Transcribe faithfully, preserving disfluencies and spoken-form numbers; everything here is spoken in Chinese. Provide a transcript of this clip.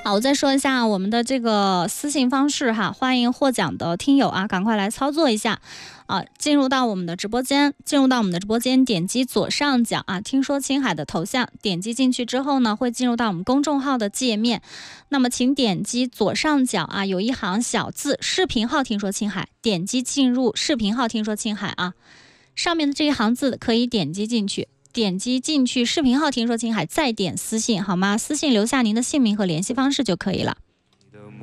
好，我再说一下我们的这个私信方式哈，欢迎获奖的听友啊，赶快来操作一下啊！进入到我们的直播间，进入到我们的直播间，点击左上角啊，听说青海的头像，点击进去之后呢，会进入到我们公众号的界面。那么，请点击左上角啊，有一行小字，视频号听说青海，点击进入视频号听说青海啊，上面的这一行字可以点击进去。点击进去视频号听说青海，再点私信好吗？私信留下您的姓名和联系方式就可以了。